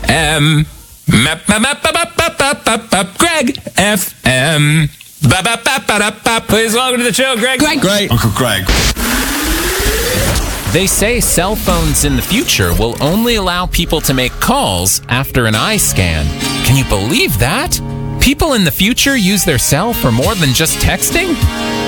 FM. Greg FM. Please welcome to the show, Greg. Greg. Uncle Greg. They say cell phones in the future will only allow people to make calls after an eye scan. Can you believe that? People in the future use their cell for more than just texting?